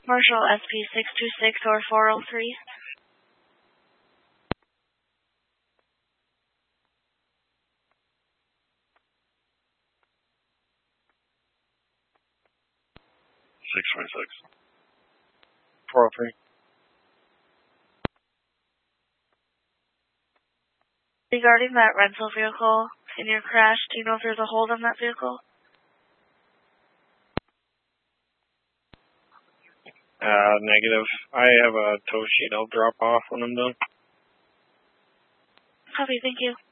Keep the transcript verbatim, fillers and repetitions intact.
Marshall S P six two six or four oh three. six twenty-six. four oh three. Regarding that rental vehicle in your crash, do you know if there's a hold on that vehicle? Uh, negative. I have a tow sheet I'll drop off when I'm done. Copy, thank you.